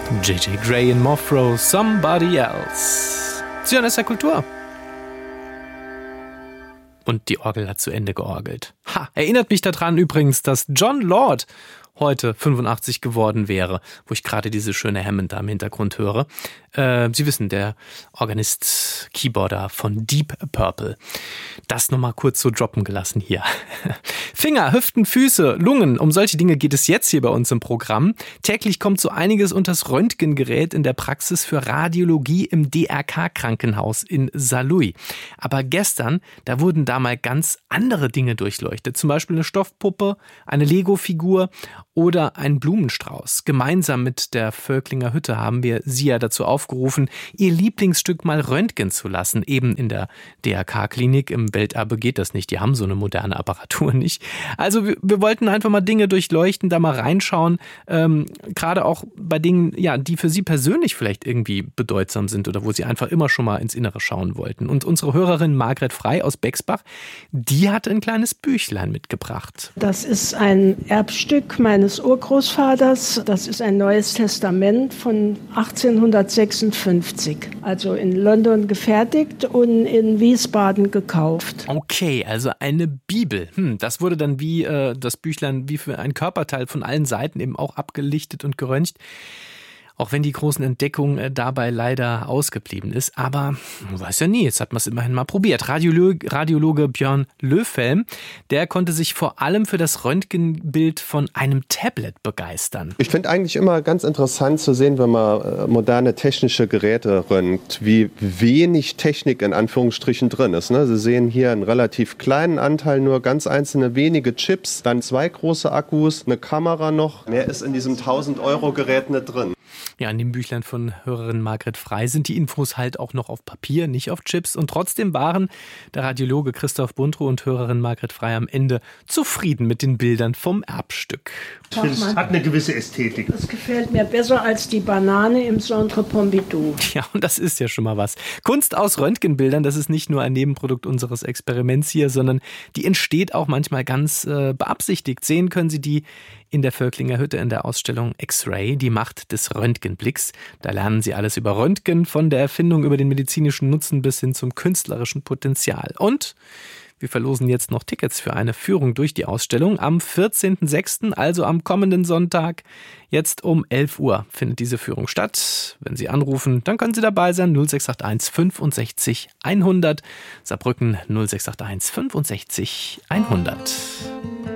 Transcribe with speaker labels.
Speaker 1: J.J. Grey in Mothra, Somebody Else. Sie hören SR Kultur. Und die Orgel hat zu Ende georgelt. Erinnert mich daran übrigens, dass Jon Lord heute 85 geworden wäre, wo ich gerade diese schöne Hammond da im Hintergrund höre. Sie wissen, der Organist, Keyboarder von Deep Purple. Das nochmal kurz so droppen gelassen hier. Finger, Hüften, Füße, Lungen, um solche Dinge geht es jetzt hier bei uns im Programm. Täglich kommt so einiges unters Röntgengerät in der Praxis für Radiologie im DRK-Krankenhaus in Saarlouis. Aber gestern, da wurden da mal ganz andere Dinge durchleuchtet. Zum Beispiel eine Stoffpuppe, eine Lego-Figur oder ein Blumenstrauß. Gemeinsam mit der Völklinger Hütte haben wir Sie ja dazu aufgerufen, Ihr Lieblingsstück mal röntgen zu lassen. Eben in der DRK-Klinik im Welterbe geht das nicht. Die haben so eine moderne Apparatur nicht. Also wir wollten einfach mal Dinge durchleuchten, da mal reinschauen. Gerade auch bei Dingen, ja, die für Sie persönlich vielleicht irgendwie bedeutsam sind oder wo Sie einfach immer schon mal ins Innere schauen wollten. Und unsere Hörerin Margret Frey aus Bexbach, die hat ein kleines Büchlein mitgebracht.
Speaker 2: Das ist ein Erbstück meines Urgroßvaters. Das ist ein Neues Testament von 1856. Also in London gefertigt und in Wiesbaden gekauft.
Speaker 1: Okay, also eine Bibel. Das wurde dann wie das Büchlein wie für ein Körperteil von allen Seiten eben auch abgelichtet und geröntgt. Auch wenn die großen Entdeckungen dabei leider ausgeblieben ist. Aber man weiß ja nie, jetzt hat man es immerhin mal probiert. Radiologe Björn Löffelm, der konnte sich vor allem für das Röntgenbild von einem Tablet begeistern.
Speaker 3: Ich finde eigentlich immer ganz interessant zu sehen, wenn man moderne technische Geräte röntgt, wie wenig Technik in Anführungsstrichen drin ist. Ne? Sie sehen hier einen relativ kleinen Anteil, nur ganz einzelne wenige Chips, dann 2 große Akkus, eine Kamera noch. Mehr ist in diesem 1000-Euro-Gerät nicht drin.
Speaker 1: Ja, in dem Büchlein von Hörerin Margret Frey sind die Infos halt auch noch auf Papier, nicht auf Chips. Und trotzdem waren der Radiologe Christoph Buntrow und Hörerin Margret Frey am Ende zufrieden mit den Bildern vom Erbstück.
Speaker 4: Es hat eine gewisse Ästhetik.
Speaker 2: Das gefällt mir besser als die Banane im Centre Pompidou.
Speaker 1: Ja, und das ist ja schon mal was. Kunst aus Röntgenbildern, das ist nicht nur ein Nebenprodukt unseres Experiments hier, sondern die entsteht auch manchmal ganz beabsichtigt. Sehen können Sie die in der Völklinger Hütte in der Ausstellung X-Ray, die Macht des Röntgenblicks. Da lernen Sie alles über Röntgen, von der Erfindung über den medizinischen Nutzen bis hin zum künstlerischen Potenzial. Und wir verlosen jetzt noch Tickets für eine Führung durch die Ausstellung. Am 14.06., also am kommenden Sonntag, jetzt um 11 Uhr findet diese Führung statt. Wenn Sie anrufen, dann können Sie dabei sein. 0681 65 100. Saarbrücken 0681 65 100.